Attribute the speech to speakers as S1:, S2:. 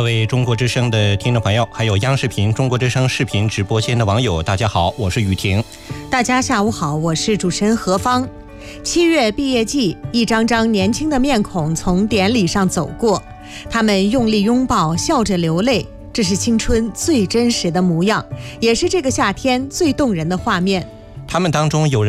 S1: 位中国之声的听众朋友，还有央视频中国之声视频直播间的网友，大家好，我是雨婷。
S2: 大家下午好，我是主持人何芳。7月毕业季，一张张年轻的面孔从典礼上走过，他们用力拥抱，笑着流泪，这是青春最真实的模样，也是这个夏天最动人的画面。
S1: 他们当中有人